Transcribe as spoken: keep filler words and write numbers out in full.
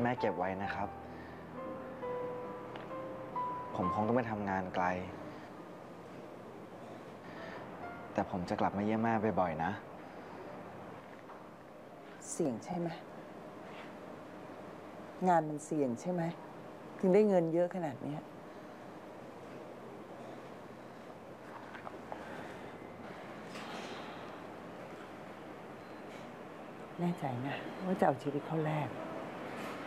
แม่เก็บไว้นะครับ ผมคงต้องไปทำงานไกล แต่ผมจะกลับมาเยี่ยมแม่บ่อยๆนะเสี่ยงใช่ไหมงานมันเสี่ยงใช่ไหมถึงได้เงินเยอะขนาดนี้แน่ใจนะว่าจะเอาชีวิตเขาแลก